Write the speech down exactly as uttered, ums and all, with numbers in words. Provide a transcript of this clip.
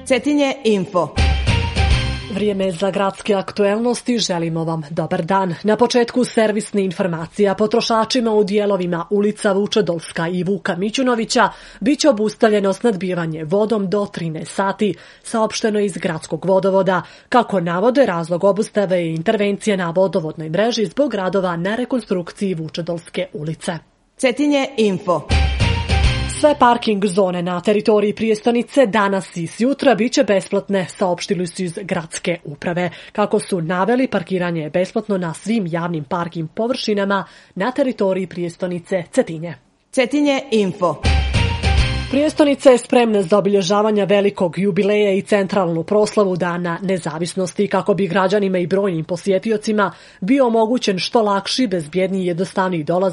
Cetinje info. Vrijeme za gradske aktuelnosti, želimo vam dobar dan. Na početku servisne informacija potrošačima u dijelovima ulica Vučedolska i Vuka Mićunovića biće obustavljeno snadbivanje vodom do trinaest sati, saopšteno iz gradskog vodovoda. Kako navode, razlog obustave je intervencija na vodovodnoj mreži zbog radova na rekonstrukciji Vučedolske ulice. Cetinje info. Sve parking zone na teritoriji prijestonice danas i sjutra biće besplatne, saopštili su iz gradske uprave. Kako su naveli, parkiranje je besplatno na svim javnim parking površinama na teritoriji prijestonice Cetinje. Cetinje info. Prijestonica je spremna za obilježavanje velikog jubileja i centralnu proslavu Dana nezavisnosti kako bi građanima i brojnim posjetiocima bio omogućen što lakši, bezbjedniji i jednostavniji dolazak